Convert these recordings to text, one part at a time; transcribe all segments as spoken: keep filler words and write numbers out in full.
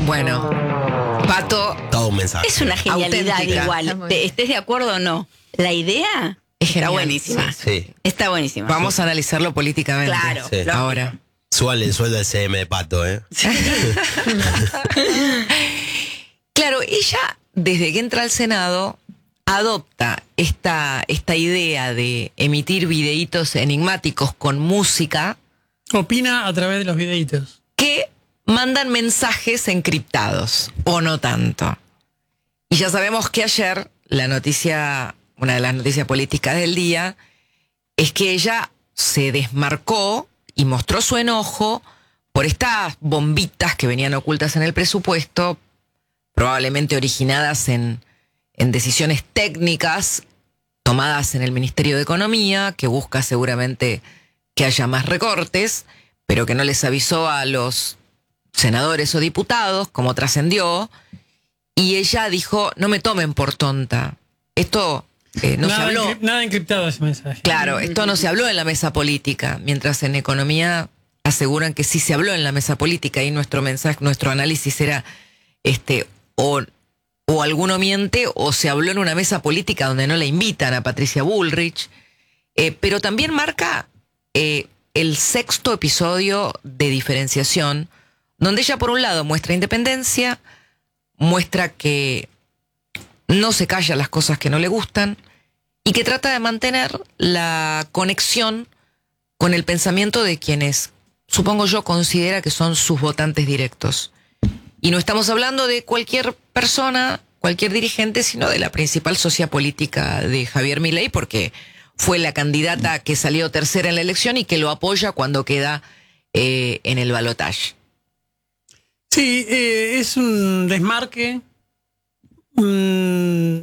Bueno, Pato, todo un mensaje. Es una genialidad Auténtica. igual. Te- estés de acuerdo o no. La idea Es está genial. buenísima. Sí. Está buenísima. vamos a analizarlo políticamente. Claro. Sí. lógico. Ahora. Súbale el sueldo al C M de Pato, ¿eh? Claro, ella, desde que entra al Senado, adopta esta, esta idea de emitir videitos enigmáticos con música Opina a través de los videitos. que mandan mensajes encriptados, o no tanto. Y ya sabemos que ayer la noticia, una de las noticias políticas del día, es que ella se desmarcó y mostró su enojo por estas bombitas que venían ocultas en el presupuesto, probablemente originadas en, en decisiones técnicas tomadas en el Ministerio de Economía, que busca seguramente que haya más recortes, pero que no les avisó a los senadores o diputados, como trascendió, y ella dijo, no me tomen por tonta. Esto eh, no nada, se habló. encri- nada encriptado ese mensaje. Claro, esto no se habló en la mesa política, mientras en economía aseguran que sí se habló en la mesa política y nuestro mensaje, nuestro análisis era este o, o alguno miente o se habló en una mesa política donde no la invitan a Patricia Bullrich, eh, pero también marca eh, el sexto episodio de diferenciación, donde ella por un lado muestra independencia, muestra que no se calla las cosas que no le gustan y que trata de mantener la conexión con el pensamiento de quienes, supongo yo, considera que son sus votantes directos. Y no estamos hablando de cualquier persona, cualquier dirigente, sino de la principal socia política de Javier Milei, porque fue la candidata que salió tercera en la elección y que lo apoya cuando queda eh, en el balotaje. Sí, eh, es un desmarque. Mm,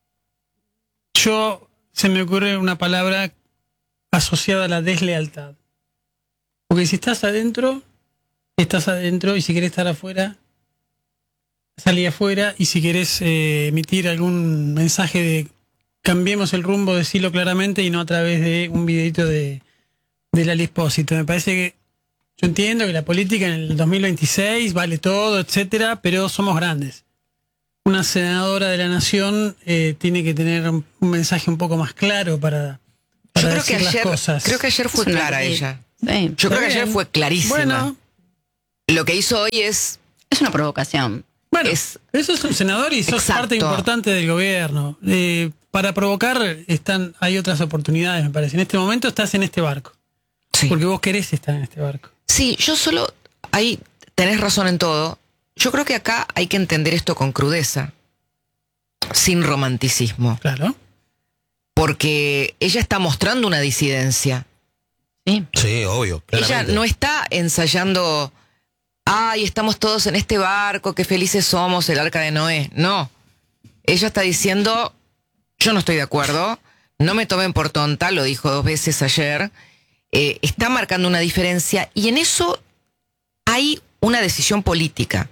yo, se me ocurre una palabra asociada a la deslealtad. Porque si estás adentro, estás adentro, y si querés estar afuera, salí afuera, y si querés eh, emitir algún mensaje de cambiemos el rumbo, decirlo claramente y no a través de un videito de, de Lali Espósito. Me parece que yo entiendo que la política en el dos mil veintiséis vale todo, etcétera, pero somos grandes. Una senadora de la nación eh, tiene que tener un, un mensaje un poco más claro para, para Yo creo decir que las ayer, cosas. creo que ayer fue Es una clara ley. ella. Sí. Yo creo que Está ayer bien. fue clarísima. Bueno, Lo que hizo hoy es Es una provocación. bueno, es- eso es un senador y sos Exacto. parte importante del gobierno. Eh, para provocar están, hay otras oportunidades, me parece. En este momento estás en este barco, sí. porque vos querés estar en este barco. Sí, yo solo, ahí tenés razón en todo. Yo creo que acá hay que entender esto con crudeza, sin romanticismo, Claro. porque ella está mostrando una disidencia. Sí. Sí, obvio. Ella claramente. no está ensayando, ay, estamos todos en este barco, qué felices somos, el arca de Noé. No, ella está diciendo, yo no estoy de acuerdo, no me tomen por tonta, lo dijo dos veces ayer, eh, está marcando una diferencia y en eso hay una decisión política.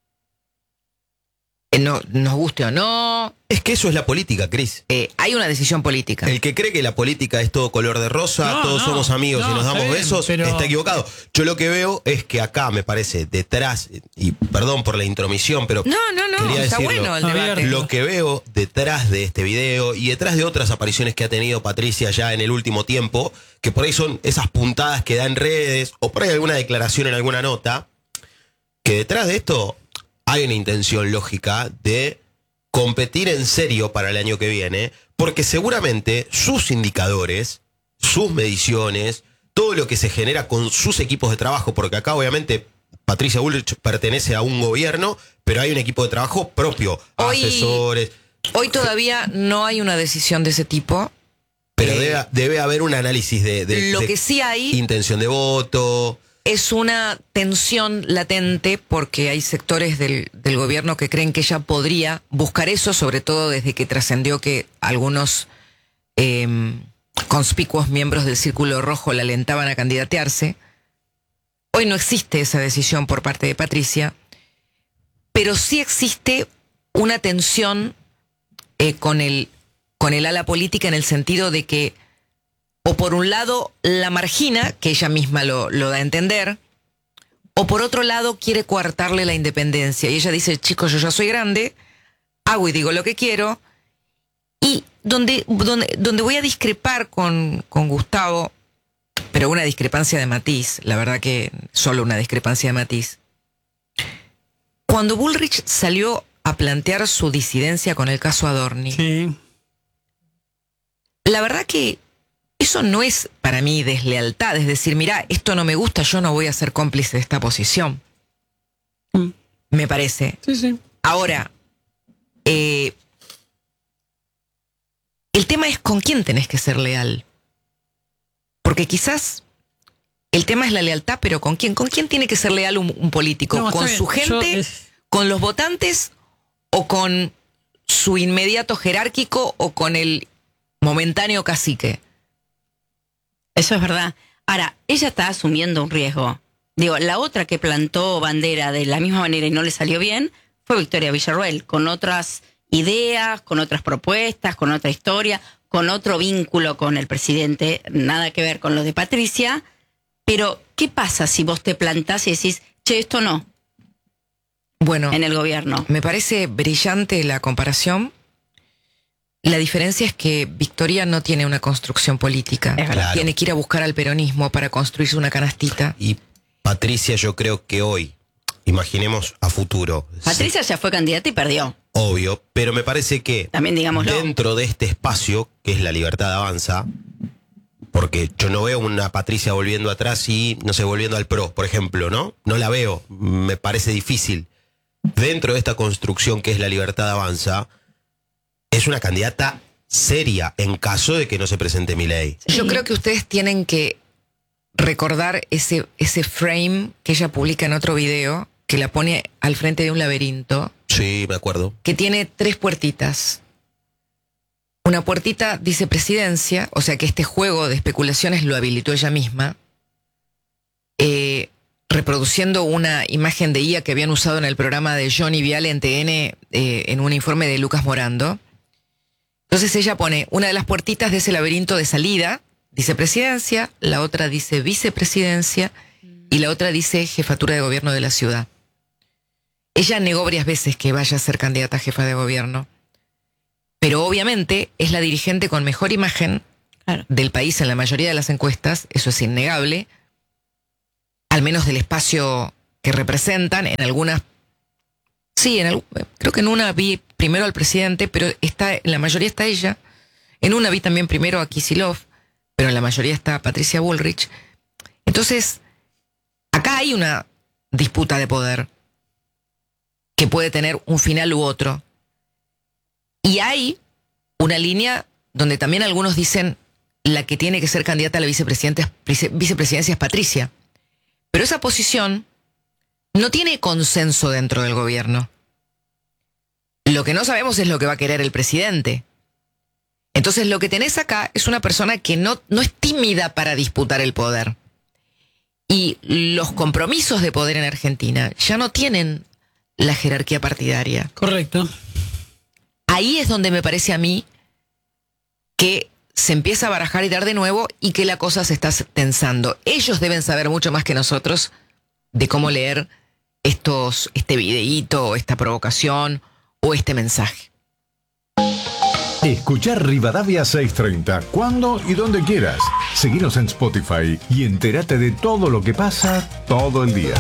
Eh, no, nos guste o no, Es que eso es la política, Cris. eh, hay una decisión política. El que cree que la política es todo color de rosa, No, todos no, somos amigos no, y nos está damos bien, besos, pero- está equivocado. Yo lo que veo es que acá me parece detrás, y perdón por la intromisión, pero No, no, no, quería está decirlo. bueno el A ver, debate. Lo que veo detrás de este video y detrás de otras apariciones que ha tenido Patricia ya en el último tiempo, que por ahí son esas puntadas que da en redes o por ahí alguna declaración en alguna nota, que detrás de esto hay una intención lógica de competir en serio para el año que viene, porque seguramente sus indicadores, sus mediciones, todo lo que se genera con sus equipos de trabajo, porque acá obviamente Patricia Bullrich pertenece a un gobierno, pero hay un equipo de trabajo propio, Hoy- asesores, Hoy todavía no hay una decisión de ese tipo. pero Eh, debe, debe haber un análisis de, de- Lo de que sí hay intención de voto. es una tensión latente porque hay sectores del, del gobierno que creen que ella podría buscar eso, sobre todo desde que trascendió que algunos eh, conspicuos miembros del Círculo Rojo la alentaban a candidatearse. Hoy no existe esa decisión por parte de Patricia, pero sí existe una tensión eh, con el, con el ala política en el sentido de que o por un lado la margina, que ella misma lo, lo da a entender, o por otro lado quiere coartarle la independencia. Y ella dice, chicos, yo ya soy grande, hago y digo lo que quiero. Y donde, donde, donde voy a discrepar con, con Gustavo, pero una discrepancia de matiz, la verdad que solo una discrepancia de matiz. Cuando Bullrich salió a plantear su disidencia con el caso Adorni, Sí. la verdad que eso no es para mí deslealtad, es decir, mira, esto no me gusta, yo no voy a ser cómplice de esta posición. Mm. Me parece. Sí, sí. Ahora, eh, el tema es con quién tenés que ser leal. Porque quizás el tema es la lealtad, pero ¿con quién? ¿Con quién tiene que ser leal un, un político? No, está ¿Con bien. su Yo gente? es- ¿Con los votantes? ¿O con su inmediato jerárquico? ¿O con el momentáneo cacique? Eso es verdad. Ahora, ella está asumiendo un riesgo. Digo, la otra que plantó bandera de la misma manera y no le salió bien fue Victoria Villarruel, con otras ideas, con otras propuestas, con otra historia, con otro vínculo con el presidente, nada que ver con lo de Patricia. Pero, ¿qué pasa si vos te plantás y decís, che, esto no, Bueno, en el gobierno? me parece brillante la comparación. La diferencia es que Victoria no tiene una construcción política. Es verdad. Claro. Tiene que ir a buscar al peronismo para construirse una canastita. Y Patricia, yo creo que hoy, imaginemos a futuro, Patricia ya fue candidata y perdió. obvio, pero me parece que También digámoslo. dentro de este espacio, que es la libertad avanza, porque yo no veo una Patricia volviendo atrás y, no sé, volviendo al PRO, por ejemplo, ¿no? No la veo, me parece difícil. Dentro de esta construcción que es la libertad avanza, es una candidata seria en caso de que no se presente Milei. Yo creo que ustedes tienen que recordar ese, ese frame que ella publica en otro video, que la pone al frente de un laberinto, Sí, me acuerdo. que tiene tres puertitas. Una puertita dice presidencia, o sea que este juego de especulaciones lo habilitó ella misma, eh, reproduciendo una imagen de I A que habían usado en el programa de Johnny Viale en T N, eh, en un informe de Lucas Morando. Entonces ella pone una de las puertitas de ese laberinto de salida, dice presidencia, la otra dice vicepresidencia y la otra dice jefatura de gobierno de la ciudad. Ella negó varias veces que vaya a ser candidata a jefa de gobierno, pero obviamente es la dirigente con mejor imagen Claro. del país en la mayoría de las encuestas, eso es innegable, al menos del espacio que representan, en algunas, sí, en algún, creo que en una vi primero al presidente, pero está, en la mayoría está ella, en una vi también primero a Kicillof, pero en la mayoría está Patricia Bullrich. Entonces, acá hay una disputa de poder que puede tener un final u otro. Y hay una línea donde también algunos dicen la que tiene que ser candidata a la vicepresidenta, vicepresidencia es Patricia. Pero esa posición no tiene consenso dentro del gobierno. Lo que no sabemos es lo que va a querer el presidente. Entonces lo que tenés acá es una persona que no, no es tímida para disputar el poder. Y los compromisos de poder en Argentina ya no tienen la jerarquía partidaria. Correcto. Ahí es donde me parece a mí que se empieza a barajar y dar de nuevo y que la cosa se está tensando. Ellos deben saber mucho más que nosotros de cómo leer estos, este videíto, o esta provocación o este mensaje. Escuchar Rivadavia seiscientos treinta cuando y donde quieras. Seguinos en Spotify y entérate de todo lo que pasa todo el día.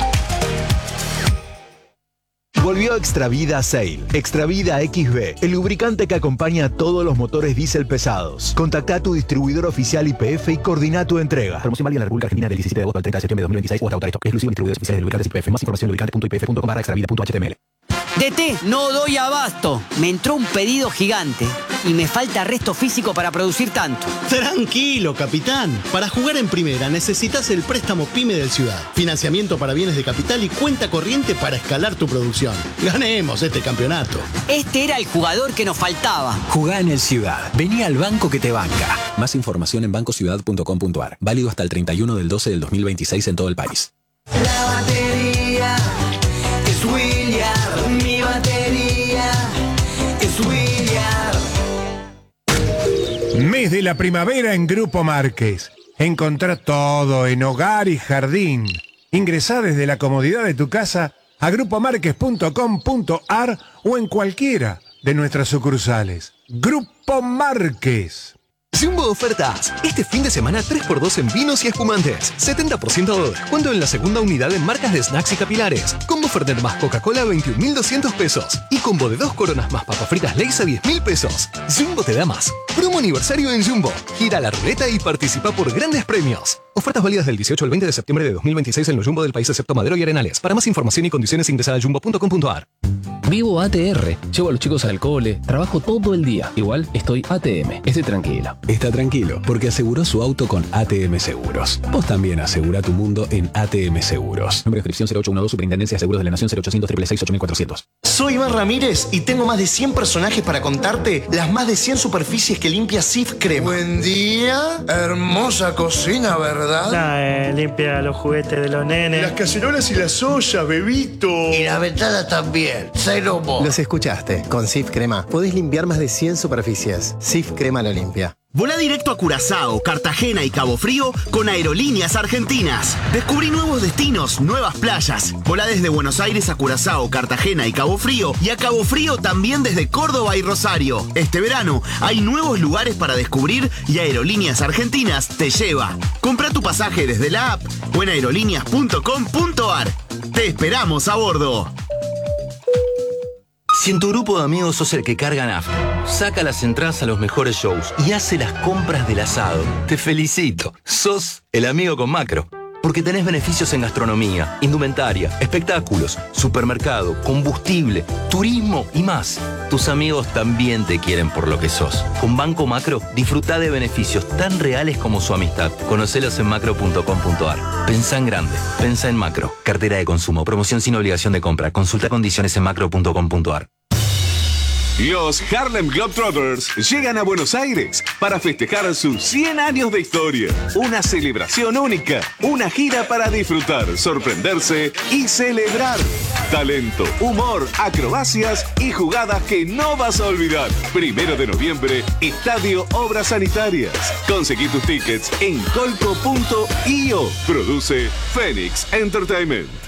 Volvió Extravida Sail. Extravida X B, el lubricante que acompaña a todos los motores diésel pesados. Contacta a tu distribuidor oficial Y P F y coordina tu entrega. Promoción válida en la República Argentina del diecisiete de agosto al treinta de septiembre de dos mil veintiséis o hasta agotar esto. Exclusivo distribuidores oficiales de lubricantes Y P F. Más información en lubricante punto i p f punto com barra extravida punto h t m l. D T, no doy abasto. Me entró un pedido gigante y me falta resto físico para producir tanto. Tranquilo, capitán. Para jugar en primera necesitas el préstamo PYME del Ciudad. Financiamiento para bienes de capital y cuenta corriente para escalar tu producción. Ganemos este campeonato. Este era el jugador que nos faltaba. Jugá en el Ciudad. Vení al banco que te banca. Más información en banco ciudad punto com punto a r. Válido hasta el treinta y uno del doce del dos mil veintiséis en todo el país. La batería es William. Mi batería es William. Mes de la primavera en Grupo Márquez. Encontrá todo en hogar y jardín. Ingresá desde la comodidad de tu casa a grupo marques punto com punto ar o en cualquiera de nuestras sucursales. Grupo Marques. Jumbo Ofertas. Este fin de semana tres por dos en vinos y espumantes. setenta por ciento de descuento en la segunda unidad en marcas de snacks y capilares. Combo Fernet más Coca-Cola a veintiún mil doscientos pesos. Y combo de dos coronas más papas fritas Lay's a diez mil pesos. Jumbo te da más. Promo aniversario en Jumbo. Gira la ruleta y participa por grandes premios. Ofertas válidas del dieciocho al veinte de septiembre de dos mil veintiséis en los Jumbo del país excepto Madero y Arenales. Para más información y condiciones ingresa a jumbo punto com punto ar. Vivo A T R, llevo a los chicos al cole, trabajo todo el día. Igual estoy A T M, estoy tranquilo. Está tranquilo, porque aseguró su auto con A T M Seguros. Vos también asegura tu mundo en A T M Seguros. Nombre de inscripción cero ocho uno dos, Superintendencia de Seguros de la Nación cero ochocientos, seiscientos sesenta y seis, ocho mil cuatrocientos. Soy Iván Ramírez y tengo más de cien personajes para contarte las más de cien superficies que limpia Sif Crema. Buen día, hermosa cocina, ¿verdad? Nah, eh, limpia los juguetes de los nenes. Las cacerolas y las ollas, bebito. Y la ventana también. Cero mo. Los escuchaste. Con Sif Crema podés limpiar más de cien superficies. Sif Crema lo limpia. Volá directo a Curazao, Cartagena y Cabo Frío con Aerolíneas Argentinas. Descubrí nuevos destinos, nuevas playas. Volá desde Buenos Aires a Curazao, Cartagena y Cabo Frío y a Cabo Frío también desde Córdoba y Rosario. Este verano hay nuevos lugares para descubrir y Aerolíneas Argentinas te lleva. Comprá tu pasaje desde la app o en aerolíneas punto com punto ar. Te esperamos a bordo. Si en tu grupo de amigos sos el que carga nafta, saca las entradas a los mejores shows y hace las compras del asado, te felicito. Sos el amigo con Macro. Porque tenés beneficios en gastronomía, indumentaria, espectáculos, supermercado, combustible, turismo y más. Tus amigos también te quieren por lo que sos. Con Banco Macro, disfrutá de beneficios tan reales como su amistad. Conocelos en macro punto com punto ar. Pensá en grande. Pensá en Macro. Cartera de consumo. Promoción sin obligación de compra. Consulta condiciones en macro punto com punto ar. Los Harlem Globetrotters llegan a Buenos Aires para festejar sus cien años de historia. Una celebración única, una gira para disfrutar, sorprenderse y celebrar. Talento, humor, acrobacias y jugadas que no vas a olvidar. Primero de noviembre, Estadio Obras Sanitarias. Conseguí tus tickets en colco punto io. Produce Phoenix Entertainment.